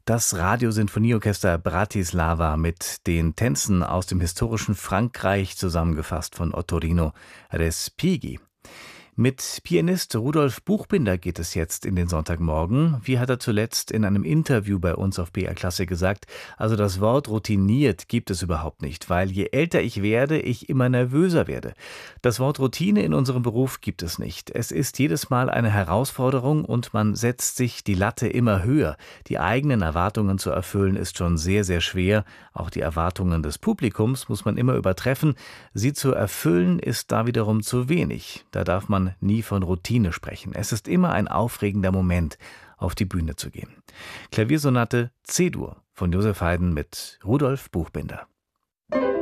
Das Radiosinfonieorchester Bratislava mit den Tänzen aus dem historischen Frankreich, zusammengefasst von Ottorino Respighi. Mit Pianist Rudolf Buchbinder geht es jetzt in den Sonntagmorgen. Wie hat er zuletzt in einem Interview bei uns auf BR Klassik gesagt, also das Wort routiniert gibt es überhaupt nicht, weil je älter ich werde, ich immer nervöser werde. Das Wort Routine in unserem Beruf gibt es nicht. Es ist jedes Mal eine Herausforderung und man setzt sich die Latte immer höher. Die eigenen Erwartungen zu erfüllen ist schon sehr, sehr schwer. Auch die Erwartungen des Publikums muss man immer übertreffen. Sie zu erfüllen ist da wiederum zu wenig. Da darf man nie von Routine sprechen. Es ist immer ein aufregender Moment, auf die Bühne zu gehen. Klaviersonate C-Dur von Joseph Haydn mit Rudolf Buchbinder.